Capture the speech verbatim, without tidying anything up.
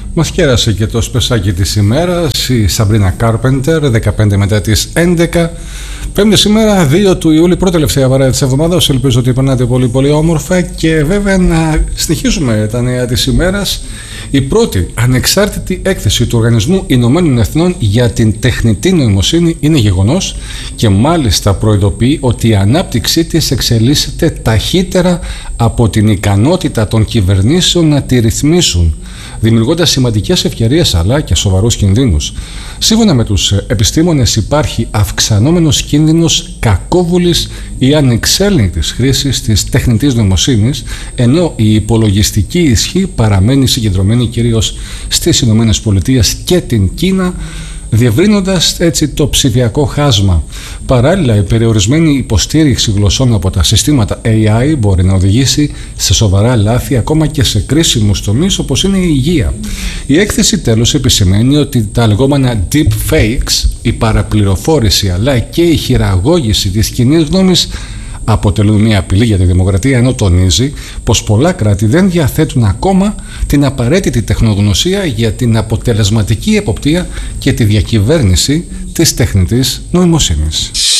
Μας κέρασε και το σπεσάκι της ημέρας η Σαμπρίνα Κάρπεντερ, δεκαπέντε μετά τις έντεκα. Πέμπτη σήμερα, δύο του Ιούλη, πρώτη τελευταία βαρά της εβδομάδας. Ελπίζω ότι περνάτε πολύ πολύ όμορφα και βέβαια να συνεχίσουμε τα νέα της ημέρας. Η πρώτη ανεξάρτητη έκθεση του Οργανισμού Ηνωμένων Εθνών για την τεχνητή νοημοσύνη είναι γεγονός και μάλιστα προειδοποιεί ότι η ανάπτυξή της εξελίσσεται ταχύτερα από την ικανότητα των κυβερνήσεων να τη ρυθμίσουν, δημιουργώντας σημαντικές ευκαιρίες αλλά και σοβαρούς κινδύνους. Σύμφωνα με τους επιστήμονες, υπάρχει αυξανόμενος κίνδυνος κακόβουλης ή ανεξέλεγκτης χρήσης της τεχνητής νοημοσύνης, ενώ η υπολογιστική ισχύ παραμένει συγκεντρωμένη κυρίως στις Ηνωμένες Πολιτείες και την Κίνα, διευρύνοντας έτσι το ψηφιακό χάσμα. Παράλληλα, η περιορισμένη υποστήριξη γλωσσών από τα συστήματα έι άι μπορεί να οδηγήσει σε σοβαρά λάθη ακόμα και σε κρίσιμους τομείς όπως είναι η υγεία. Η έκθεση τέλος επισημαίνει ότι τα λεγόμενα deep fakes, η παραπληροφόρηση αλλά και η χειραγώγηση της κοινής γνώμης αποτελούν μια απειλή για τη δημοκρατία, ενώ τονίζει πως πολλά κράτη δεν διαθέτουν ακόμα την απαραίτητη τεχνογνωσία για την αποτελεσματική εποπτεία και τη διακυβέρνηση της τεχνητής νοημοσύνης.